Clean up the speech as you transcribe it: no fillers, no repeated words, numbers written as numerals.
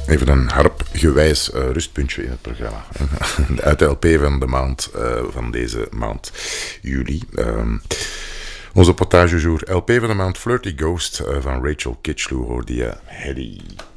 Even een harpgewijs rustpuntje in het programma. Uit de LP van de maand, van deze maand juli. Onze potage du jour, LP van de maand Flirty Ghost van Rachel Kitschlow hoorde je Hedy.